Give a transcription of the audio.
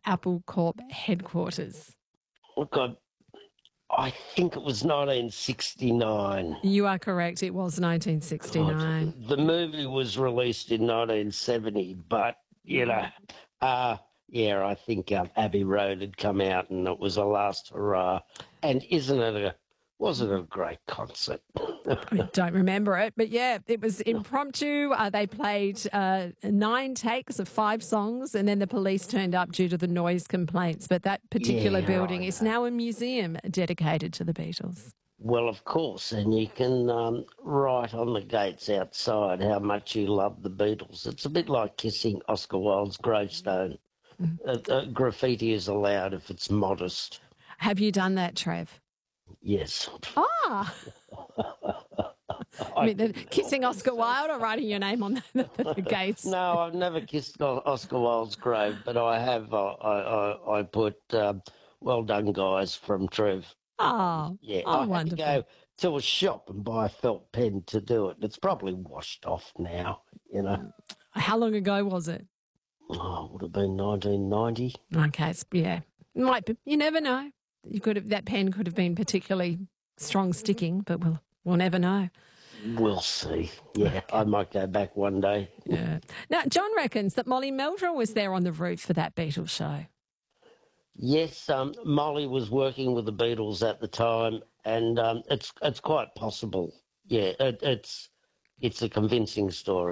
Apple Corp headquarters? Oh, God, I think it was 1969. You are correct. It was 1969. God, the movie was released in 1970, but, yeah, I think Abbey Road had come out and it was a last hurrah. And wasn't it a great concert? I don't remember it, but yeah, it was impromptu. They played 9 takes of 5 songs, and then the police turned up due to the noise complaints. But that particular building is now a museum dedicated to the Beatles. Well, of course, and you can write on the gates outside how much you love the Beatles. It's a bit like kissing Oscar Wilde's gravestone. Graffiti is allowed if it's modest. Have you done that, Trev? Yes. Ah! I mean, kissing Oscar Wilde or writing your name on the gates? No, I've never kissed Oscar Wilde's grave, but I have. I put "Well done, guys" from Trev. Oh, yeah. Oh, I wonderful. had to go to a shop and buy a felt pen to do it. It's probably washed off now, How long ago was it? Oh, it would have been 1990. Okay, yeah. Might be. You never know. That pen could have been particularly strong sticking, but we'll never know. We'll see. Yeah, I might go back one day. Yeah. Now, John reckons that Molly Meldrew was there on the roof for that Beatles show. Yes, Molly was working with the Beatles at the time, and it's quite possible. Yeah, it's a convincing story.